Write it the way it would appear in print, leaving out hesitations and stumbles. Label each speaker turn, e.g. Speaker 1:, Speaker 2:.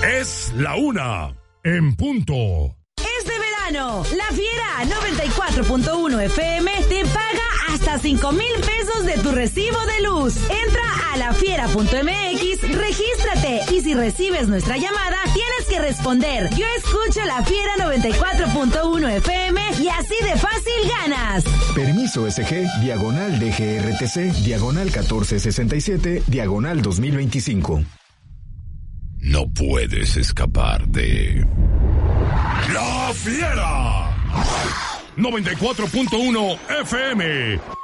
Speaker 1: Es la 1 en punto.
Speaker 2: Este verano, La Fiera 94.1 FM te paga hasta 5,000 pesos de tu recibo de luz. Entra a lafiera.mx, regístrate y si recibes nuestra llamada, tienes que responder: yo escucho La Fiera 94.1 FM y así de fácil ganas.
Speaker 3: Permiso SG, diagonal DGRTC, diagonal 1467, diagonal 2025.
Speaker 1: No puedes escapar de... ¡La Fiera! 94.1 FM